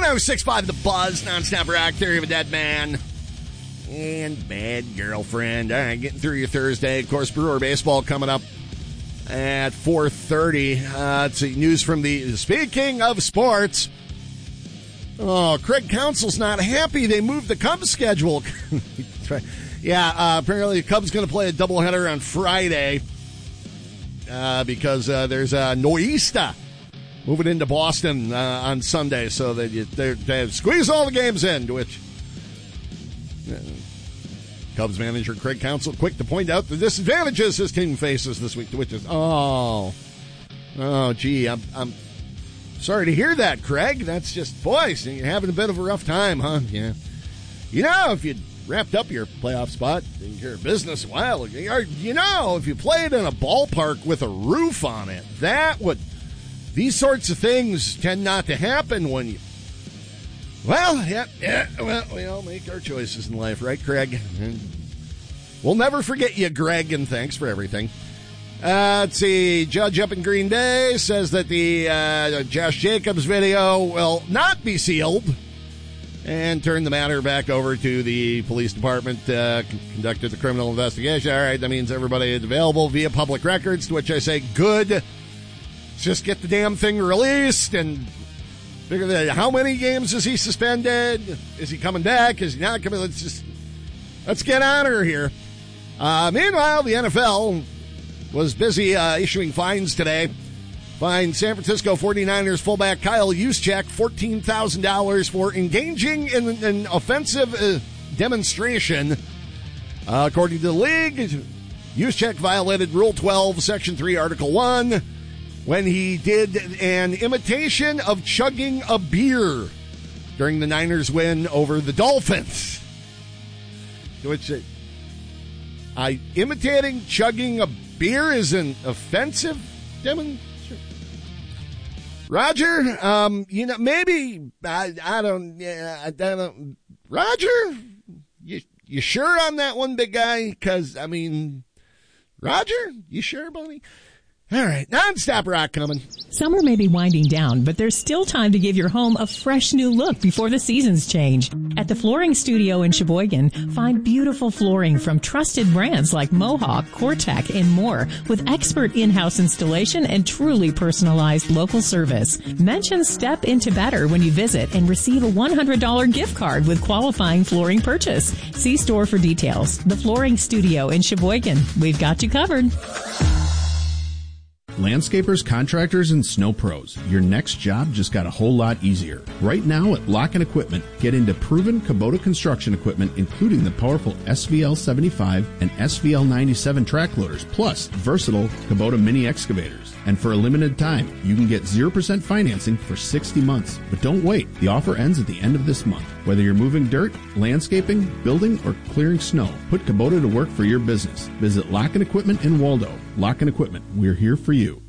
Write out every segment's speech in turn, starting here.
106.5 The Buzz, non-stop rock, Theory of a Dead Man, and Bad Girlfriend. All right, getting through your Thursday. Of course, Brewer baseball coming up at 4:30. It's news from the... Speaking of sports, Craig Counsell's not happy. They moved the Cubs schedule. Apparently the Cubs going to play a doubleheader on Friday because there's a Noista moving into Boston on Sunday, so they squeeze all the games in, to which Cubs manager Craig Counsell quick to point out the disadvantages his team faces this week, which is, gee, I'm sorry to hear that, Craig. That's just, boys, you're having a bit of a rough time, huh? Yeah. You know, if you wrapped up your playoff spot in your business a while ago, you know, if you played in a ballpark with a roof on it, that would... These sorts of things tend not to happen when you... Well, we all make our choices in life, right, Craig? And we'll never forget you, Greg, and thanks for everything. Let's see. Judge up in Green Bay says that the Josh Jacobs video will not be sealed and turn the matter back over to the police department, conducted the criminal investigation. All right, that means everybody is available via public records, to which I say, good. Just get the damn thing released and figure that. How many games is he suspended? Is he coming back? Is he not coming? Let's get on her here. Meanwhile, the NFL was busy issuing fines today. Fined San Francisco 49ers fullback Kyle Juszczyk $14,000 for engaging in an offensive demonstration. According to the league, Juszczyk violated Rule 12, Section 3, Article 1, when he did an imitation of chugging a beer during the Niners' win over the Dolphins. Which, imitating chugging a beer is an offensive demonstration? Roger, maybe, I don't, Roger, you sure on that one, big guy? Because, Roger, you sure, buddy? All right, non-stop rock coming. Summer may be winding down, but there's still time to give your home a fresh new look before the seasons change. At the Flooring Studio in Sheboygan, find beautiful flooring from trusted brands like Mohawk, Cortec, and more, with expert in-house installation and truly personalized local service. Mention Step Into Better when you visit and receive a $100 gift card with qualifying flooring purchase. See store for details. The Flooring Studio in Sheboygan. We've got you covered. Landscapers, contractors, and snow pros, your next job just got a whole lot easier. Right now at Lock & Equipment, get into proven Kubota construction equipment, including the powerful SVL 75 and SVL 97 track loaders, plus versatile Kubota mini excavators. And for a limited time, you can get 0% financing for 60 months. But don't wait. The offer ends at the end of this month. Whether you're moving dirt, landscaping, building, or clearing snow, put Kubota to work for your business. Visit Lock & Equipment in Waldo. Lock & Equipment, we're here for you.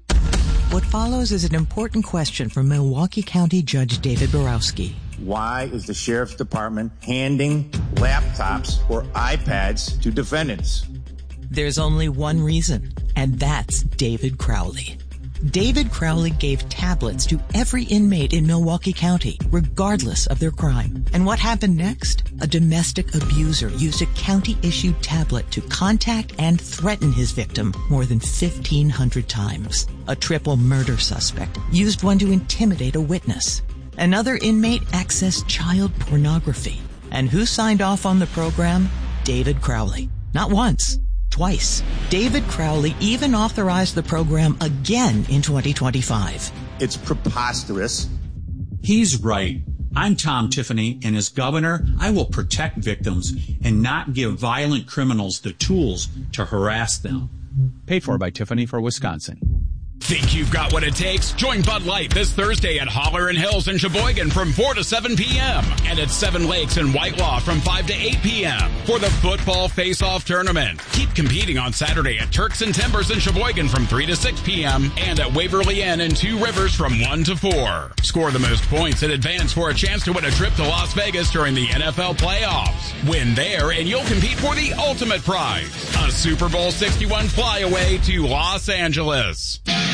What follows is an important question from Milwaukee County Judge David Borowski. Why is the Sheriff's Department handing laptops or iPads to defendants? There's only one reason, and that's David Crowley. David Crowley gave tablets to every inmate in Milwaukee County, regardless of their crime. And what happened next? A domestic abuser used a county-issued tablet to contact and threaten his victim more than 1,500 times. A triple murder suspect used one to intimidate a witness. Another inmate accessed child pornography. And who signed off on the program? David Crowley. Not once. Twice. David Crowley even authorized the program again in 2025. It's preposterous. He's right. I'm Tom Tiffany, and as governor, I will protect victims and not give violent criminals the tools to harass them. Paid for by Tiffany for Wisconsin. Think you've got what it takes? Join Bud Light this Thursday at Holler and Hills in Sheboygan from 4 to 7 p.m. and at Seven Lakes in Whitelaw from 5 to 8 p.m. for the football face-off tournament. Keep competing on Saturday at Turks and Timbers in Sheboygan from 3 to 6 p.m. and at Waverly Inn in Two Rivers from 1 to 4. Score the most points in advance for a chance to win a trip to Las Vegas during the NFL playoffs. Win there and you'll compete for the ultimate prize, a Super Bowl 61 flyaway to Los Angeles.